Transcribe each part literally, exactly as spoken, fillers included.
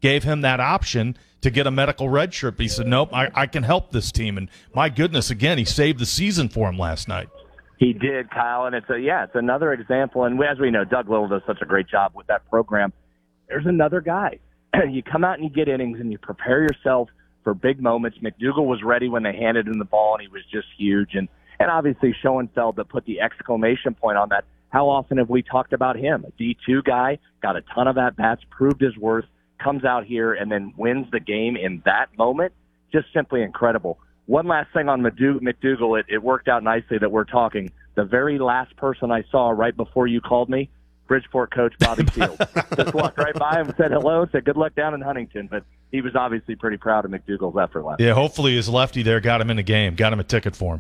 gave him that option to get a medical red shirt. But he said, nope, I, I can help this team. And my goodness, again, he saved the season for him last night. He did, Kyle, and it's a yeah, it's another example. And as we know, Doug Little does such a great job with that program. There's another guy. You come out and you get innings, and you prepare yourself for big moments. McDougal was ready when they handed him the ball, and he was just huge. And and obviously Schoenfeld that put the exclamation point on that. How often have we talked about him? A D two guy, got a ton of at bats, proved his worth, comes out here and then wins the game in that moment. Just simply incredible. One last thing on McDougal, it, it worked out nicely that we're talking. The very last person I saw right before you called me, Bridgeport coach Bobby Fields. Just walked right by him, said hello, said good luck down in Huntington. But he was obviously pretty proud of McDougal's effort last night. Yeah, hopefully his lefty there got him in the game, got him a ticket for him.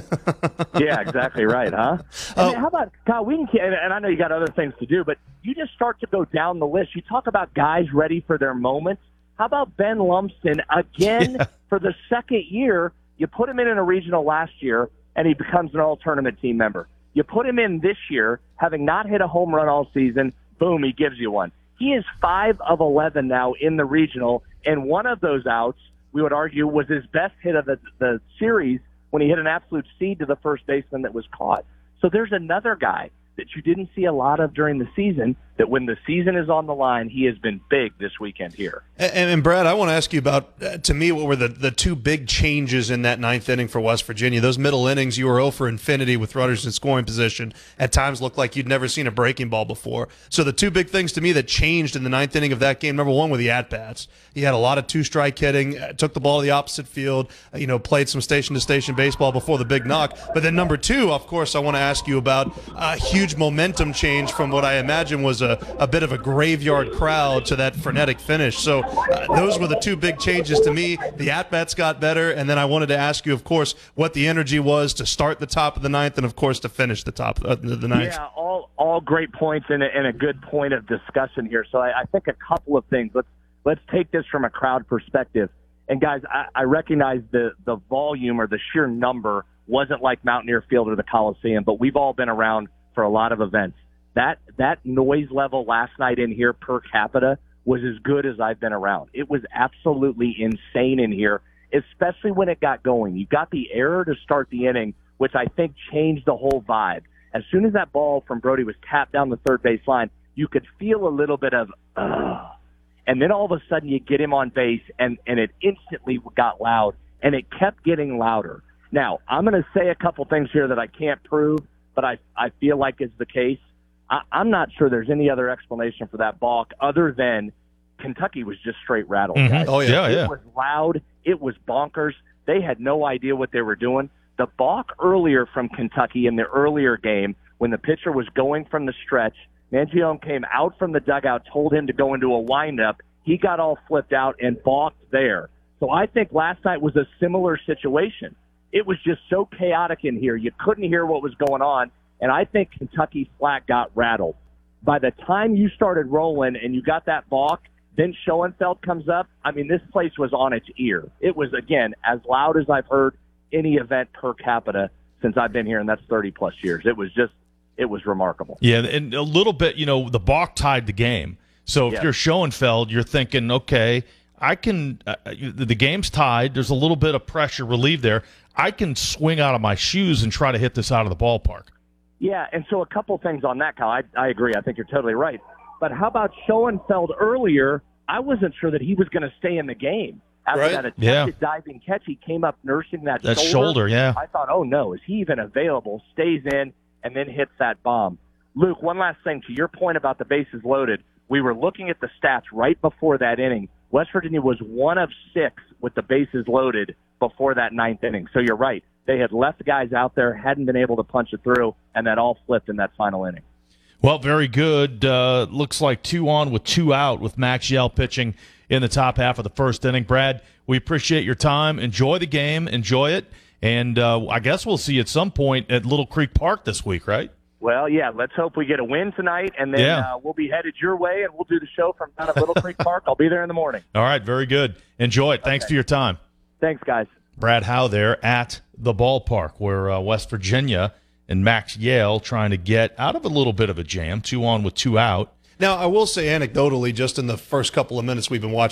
Yeah, exactly right, huh? Oh. And how about, Kyle, we can, and I know you got other things to do, but you just start to go down the list. You talk about guys ready for their moments. How about Ben Lumsden again yeah. for the second year? You put him in in a regional last year, and he becomes an all-tournament team member. You put him in this year, having not hit a home run all season, boom, he gives you one. He is five of eleven now in the regional, and one of those outs, we would argue, was his best hit of the, the series when he hit an absolute seed to the first baseman that was caught. So there's another guy that you didn't see a lot of during the season, that when the season is on the line, he has been big this weekend here. And, and Brad, I want to ask you about, uh, to me, what were the, the two big changes in that ninth inning for West Virginia? Those middle innings, you were oh for infinity with runners in scoring position. At times looked like you'd never seen a breaking ball before. So the two big things to me that changed in the ninth inning of that game, number one, were the at-bats. He had a lot of two-strike hitting, uh, took the ball to the opposite field, uh, you know, played some station-to-station baseball before the big knock. But then number two, of course, I want to ask you about a huge momentum change from what I imagine was a, a bit of a graveyard crowd to that frenetic finish. So uh, those were the two big changes to me. The at-bats got better, and then I wanted to ask you, of course, what the energy was to start the top of the ninth and, of course, to finish the top of the ninth. Yeah, all all great points and a, and a good point of discussion here. So I, I think a couple of things. Let's let's take this from a crowd perspective. And, guys, I, I recognize the, the volume or the sheer number wasn't like Mountaineer Field or the Coliseum, but we've all been around for a lot of events. That that noise level last night in here per capita was as good as I've been around. It was absolutely insane in here, especially when it got going. You got the error to start the inning, which I think changed the whole vibe. As soon as that ball from Brody was tapped down the third base line, you could feel a little bit of, ugh. And then all of a sudden you get him on base, and, and it instantly got loud, and it kept getting louder. Now, I'm going to say a couple things here that I can't prove, but I, I feel like is the case. I, I'm not sure there's any other explanation for that balk other than Kentucky was just straight rattled. Mm-hmm. Oh, yeah, it yeah. It was loud. It was bonkers. They had no idea what they were doing. The balk earlier from Kentucky in the earlier game, when the pitcher was going from the stretch, Mangione came out from the dugout, told him to go into a windup. He got all flipped out and balked there. So I think last night was a similar situation. It was just so chaotic in here. You couldn't hear what was going on. And I think Kentucky flat got rattled. By the time you started rolling and you got that balk, then Schoenfeld comes up. I mean, this place was on its ear. It was, again, as loud as I've heard any event per capita since I've been here, and that's thirty-plus years. It was just, it was remarkable. Yeah, and a little bit, you know, the balk tied the game. So if yeah. you're Schoenfeld, you're thinking, okay, I can uh, – the game's tied. There's a little bit of pressure relieved there. I can swing out of my shoes and try to hit this out of the ballpark. Yeah, and so a couple things on that, Kyle. I, I agree. I think you're totally right. But how about Schoenfeld earlier? I wasn't sure that he was going to stay in the game. After right. that attempted yeah. diving catch, he came up nursing that, that shoulder. shoulder. Yeah. I thought, oh, no, is he even available? Stays in and then hits that bomb. Luke, one last thing. To your point about the bases loaded, we were looking at the stats right before that inning. West Virginia was one of six with the bases loaded before that ninth inning. So you're right. They had left guys out there, hadn't been able to punch it through, and that all flipped in that final inning. Well, very good. Uh, looks like two on with two out with Max Yell pitching in the top half of the first inning. Brad, we appreciate your time. Enjoy the game. Enjoy it. And uh, I guess we'll see you at some point at Little Creek Park this week, right? Well, yeah, let's hope we get a win tonight, and then yeah. uh, we'll be headed your way, and we'll do the show from down at Little Creek Park. I'll be there in the morning. All right, very good. Enjoy it. Thanks okay. for your time. Thanks, guys. Brad Howe there at the ballpark where uh, West Virginia and Max Yale trying to get out of a little bit of a jam, two on with two out. Now, I will say anecdotally, just in the first couple of minutes we've been watching